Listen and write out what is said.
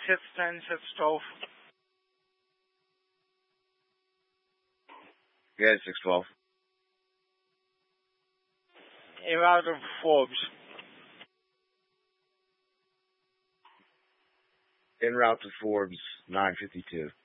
610, 612. Yeah, 612. En route to Forbes. En route to Forbes, 952.